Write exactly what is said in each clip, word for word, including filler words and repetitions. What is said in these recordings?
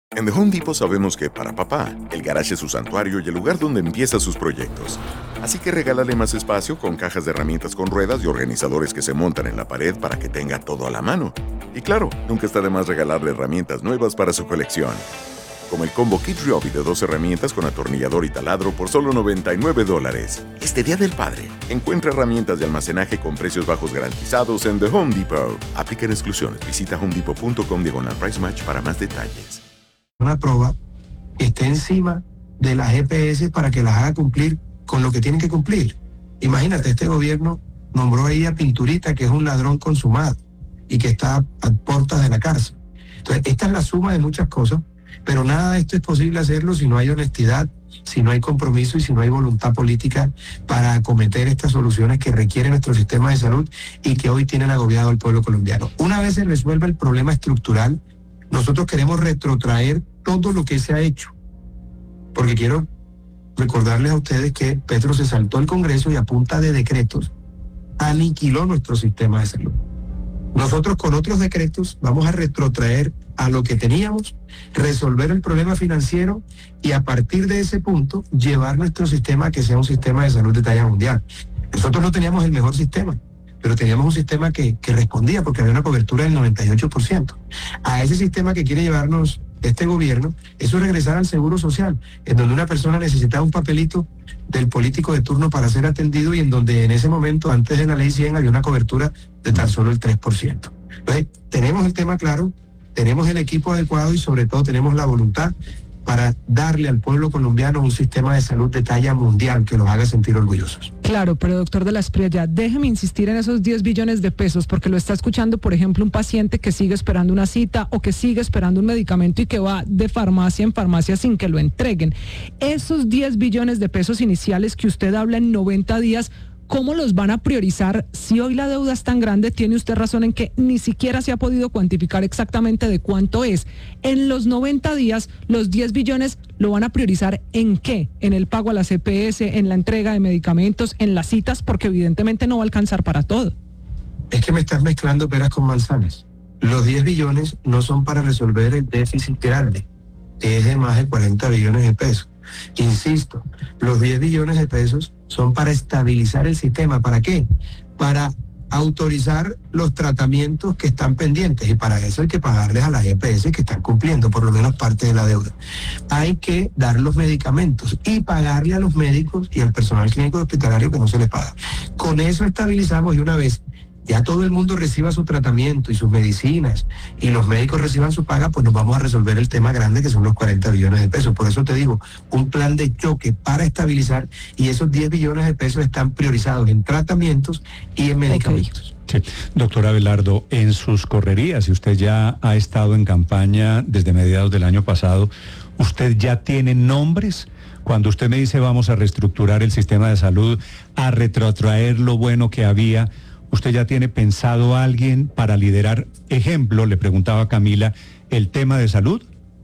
En The Home Depot sabemos que para papá, el garaje es su santuario y el lugar donde empieza sus proyectos. Así que regálale más espacio con cajas de herramientas con ruedas y organizadores que se montan en la pared para que tenga todo a la mano. Y claro, nunca está de más regalarle herramientas nuevas para su colección. Como el combo Kid Ryobi de dos herramientas con atornillador y taladro por solo noventa y nueve dólares. Este Día del Padre, encuentra herramientas de almacenaje con precios bajos garantizados en The Home Depot. Aplican exclusiones. Visita homedepot punto com diagonal price match para más detalles. Una prueba que esté encima de las G P S para que las haga cumplir con lo que tienen que cumplir. Imagínate, este gobierno nombró ahí a Pinturita, que es un ladrón consumado y que está a puertas de la cárcel. Entonces, esta es la suma de muchas cosas, pero nada de esto es posible hacerlo si no hay honestidad, si no hay compromiso y si no hay voluntad política para acometer estas soluciones que requiere nuestro sistema de salud y que hoy tienen agobiado al pueblo colombiano. Una vez se resuelva el problema estructural, nosotros queremos retrotraer todo lo que se ha hecho, porque quiero recordarles a ustedes que Petro se saltó al Congreso y a punta de decretos aniquiló nuestro sistema de salud. Nosotros con otros decretos vamos a retrotraer a lo que teníamos, resolver el problema financiero y a partir de ese punto llevar nuestro sistema a que sea un sistema de salud de talla mundial. Nosotros no teníamos el mejor sistema, pero teníamos un sistema que, que respondía porque había una cobertura del noventa y ocho por ciento. A ese sistema que quiere llevarnos este gobierno, eso es regresar al seguro social, en donde una persona necesitaba un papelito del político de turno para ser atendido y en donde en ese momento, antes de la ley cien, había una cobertura de tan solo el tres por ciento. Entonces, tenemos el tema claro, tenemos el equipo adecuado y sobre todo tenemos la voluntad para darle al pueblo colombiano un sistema de salud de talla mundial que los haga sentir orgullosos. Claro, pero doctor de la Espriella, déjeme insistir en esos diez billones de pesos, porque lo está escuchando, por ejemplo, un paciente que sigue esperando una cita o que sigue esperando un medicamento y que va de farmacia en farmacia sin que lo entreguen. Esos diez billones de pesos iniciales que usted habla en noventa días, ¿cómo los van a priorizar? Si hoy la deuda es tan grande, tiene usted razón en que ni siquiera se ha podido cuantificar exactamente de cuánto es. En los noventa días, los diez billones lo van a priorizar ¿en qué? En el pago a la C P S, en la entrega de medicamentos, en las citas, porque evidentemente no va a alcanzar para todo. Es que me estás mezclando peras con manzanas. Los diez billones no son para resolver el déficit grande, es de más de cuarenta billones de pesos. Insisto, los diez billones de pesos son para estabilizar el sistema. ¿Para qué? Para autorizar los tratamientos que están pendientes y para eso hay que pagarles a la G P S que están cumpliendo por lo menos parte de la deuda. Hay que dar los medicamentos y pagarle a los médicos y al personal clínico hospitalario que no se les paga. Con eso estabilizamos y una vez ya todo el mundo reciba su tratamiento y sus medicinas y los médicos reciban su paga, pues nos vamos a resolver el tema grande que son los cuarenta billones de pesos. Por eso te digo, un plan de choque para estabilizar y esos diez billones de pesos están priorizados en tratamientos y en medicamentos. Okay. Sí. Doctor Abelardo, en sus correrías, y usted ya ha estado en campaña desde mediados del año pasado, ¿usted ya tiene nombres? Cuando usted me dice vamos a reestructurar el sistema de salud, a retrotraer lo bueno que había, ¿usted ya tiene pensado a alguien para liderar, ejemplo, le preguntaba a Camila, el tema de salud?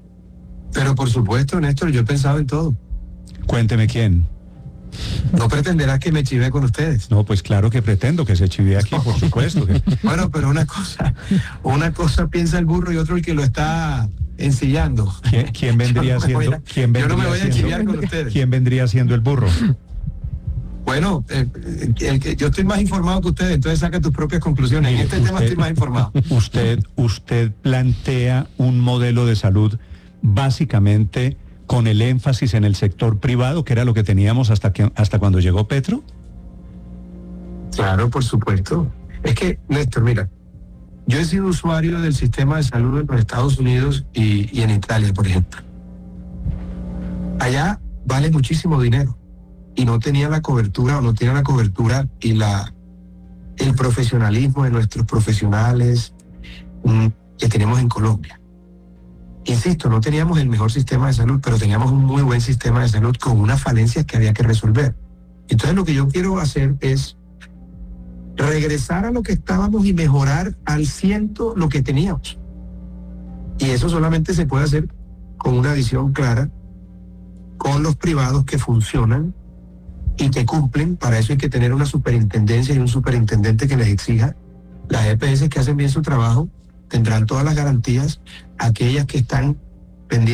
Pero por supuesto, Néstor, yo he pensado en todo. Cuénteme quién. No pretenderás que me chivé con ustedes. No, pues claro que pretendo que se chive aquí, por supuesto. Que... Bueno, pero una cosa, una cosa piensa el burro y otro el que lo está ensillando. ¿Quién, quién vendría no siendo? A, ¿quién vendría yo no me voy a siendo, chivear con ustedes. ¿Quién vendría siendo el burro? Bueno, eh, el que, yo estoy más informado que ustedes, entonces saca tus propias conclusiones. En este usted, tema estoy más informado. Usted, usted plantea un modelo de salud básicamente con el énfasis en el sector privado, que era lo que teníamos hasta que hasta cuando llegó Petro. Claro, por supuesto. Es que, Néstor, mira, yo he sido usuario del sistema de salud en los Estados Unidos y, y en Italia, por ejemplo. Allá vale muchísimo dinero. Y no tenía la cobertura o no tiene la cobertura y la el profesionalismo de nuestros profesionales um, que tenemos en Colombia. Insisto, no teníamos el mejor sistema de salud, pero teníamos un muy buen sistema de salud con unas falencias que había que resolver. Entonces lo que yo quiero hacer es regresar a lo que estábamos y mejorar al ciento lo que teníamos. Y eso solamente se puede hacer con una visión clara, con los privados que funcionan y que cumplen. Para eso hay que tener una superintendencia y un superintendente que les exija. Las E P S que hacen bien su trabajo tendrán todas las garantías, aquellas que están pendientes